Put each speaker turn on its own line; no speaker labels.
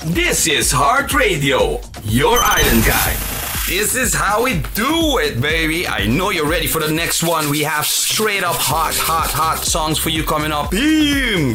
This is Heart Radio, your island guide. This is how we do it, baby. I know you're ready for the next one. We have straight up hot songs for you coming up. Boom!